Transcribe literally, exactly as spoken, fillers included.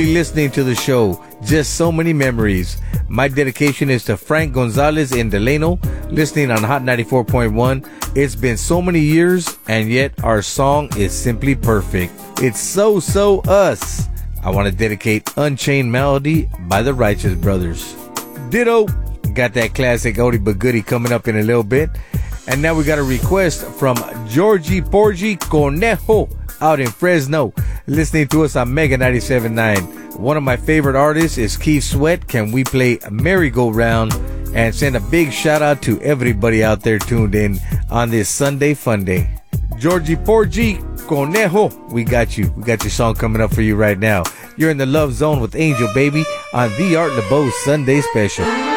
Listening to the show, just so many memories. My dedication is to Frank Gonzalez in Delano, listening on Hot ninety-four point one. It's been so many years, and yet our song is simply perfect. It's so, so us. I want to dedicate Unchained Melody by the Righteous Brothers. Ditto. Got that classic oldie but goodie coming up in a little bit. And now we got a request from Georgie Porgy Conejo out in Fresno, listening to us on Mega ninety-seven point nine. One of my favorite artists is Keith Sweat. Can we play Merry-Go-Round? And send a big shout out to everybody out there tuned in on this Sunday fun day. Georgie Porgy Conejo, we got you. We got your song coming up for you right now. You're in the Love Zone with Angel Baby on The Art LeBeau Sunday Special.